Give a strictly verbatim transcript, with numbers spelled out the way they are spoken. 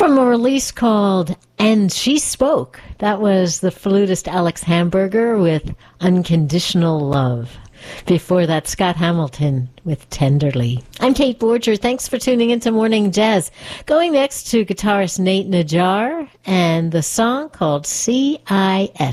From a release called And She Spoke, that was the flutist Alex Hamburger with Unconditional Love. Before that, Scott Hamilton with Tenderly. I'm Kate Borger. Thanks for tuning into Morning Jazz. Going next to guitarist Nate Najjar and the song called C I S.